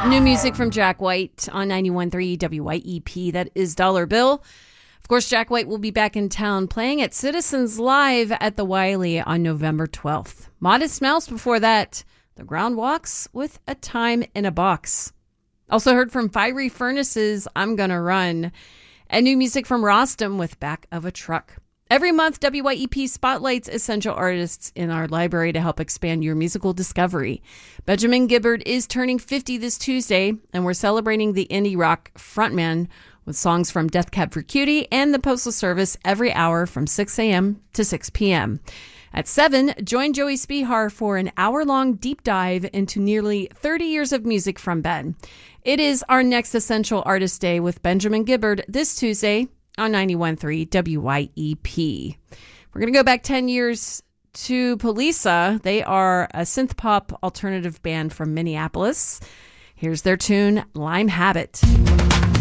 New music from Jack White on 91.3 WYEP. That is Dollar Bill. Of course, Jack White will be back in town playing at Citizens Live at the Wiley on November 12th. Modest Mouse before that. The Ground Walks with A Time in a Box. Also heard from Fiery Furnaces, I'm Gonna Run. And new music from Rostam with Back of a Truck. Every month, WYEP spotlights essential artists in our library to help expand your musical discovery. Benjamin Gibbard is turning 50 this Tuesday, and we're celebrating the indie rock frontman with songs from Death Cab for Cutie and the Postal Service every hour from 6 a.m. to 6 p.m. At 7, join Joey Spihar for an hour-long deep dive into nearly 30 years of music from Ben. It is our next Essential Artist Day with Benjamin Gibbard this Tuesday on 91.3 WYEP. We're going to go back 10 years to Poliça. They are a synth pop alternative band from Minneapolis. Here's their tune, Lime Habit.